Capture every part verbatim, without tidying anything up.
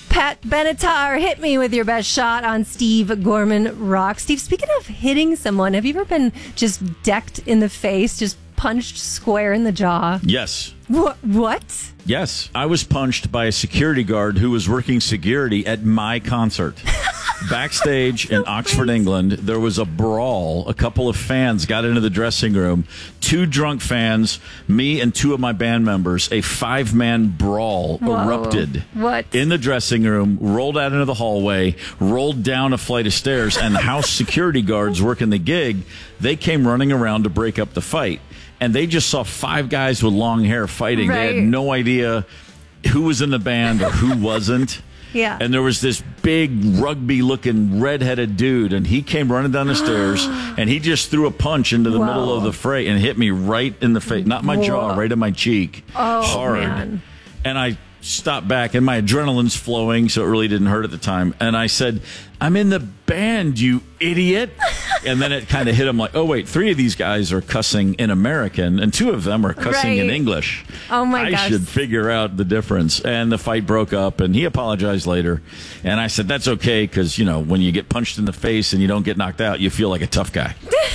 Pat Benatar, hit me with your best shot on Steve Gorman Rock. Steve, speaking of hitting someone, have you ever been just decked in the face, just punched square in the jaw? Yes. What? What? Yes. I was punched by a security guard who was working security at my concert. Backstage in Oxford, England, there was a brawl. A couple of fans got into the dressing room. Two drunk fans, me and two of my band members, a five-man brawl Whoa. erupted. What? In the dressing room, rolled out into the hallway, rolled down a flight of stairs, and the house security guards working the gig, they came running around to break up the fight. And they just saw five guys with long hair fighting. Right. They had no idea who was in the band or who wasn't. Yeah. And there was this big rugby-looking redheaded dude, and he came running down the stairs, and he just threw a punch into the Whoa. middle of the fray and hit me right in the face. Not my Whoa. jaw, right in my cheek. Oh, hard. man. And I stopped back, and my adrenaline's flowing, so it really didn't hurt at the time. And I said, I'm in the band, you idiot. And then it kind of hit him like, oh, wait, three of these guys are cussing in American, and two of them are cussing Right. in English. Oh, my I gosh. should figure out the difference. And the fight broke up, and he apologized later. And I said, that's okay, because, you know, when you get punched in the face and you don't get knocked out, you feel like a tough guy.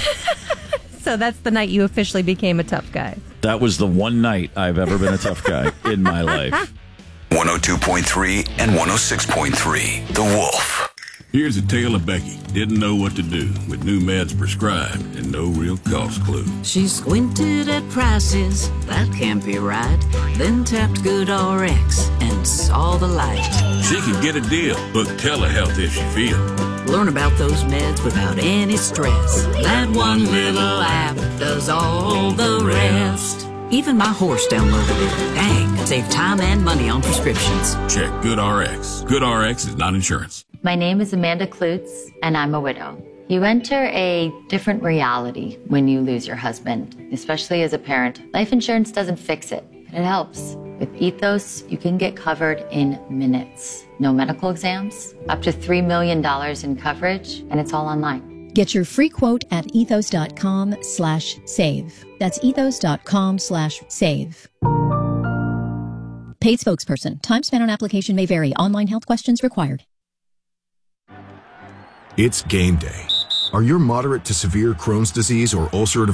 So that's the night you officially became a tough guy. That was the one night I've ever been a tough guy in my life. one oh two point three and one oh six point three, The Wolf. Here's a tale of Becky. Didn't know what to do with new meds prescribed and no real cost clue. She squinted at prices, that can't be right. Then tapped GoodRx and saw the light. She could get a deal, book telehealth if she feel. Learn about those meds without any stress. That one little app does all the rest. Even my horse downloaded it. Dang, save time and money on prescriptions. Check GoodRx. GoodRx is not insurance. My name is Amanda Klutz, and I'm a widow. You enter a different reality when you lose your husband, especially as a parent. Life insurance doesn't fix it, but it helps. With Ethos, you can get covered in minutes. No medical exams, up to three million dollars in coverage, and it's all online. Get your free quote at ethos.com slash save. That's ethos.com slash save. Paid spokesperson. Time spent on application may vary. Online health questions required. It's game day. Are you moderate to severe Crohn's disease or ulcerative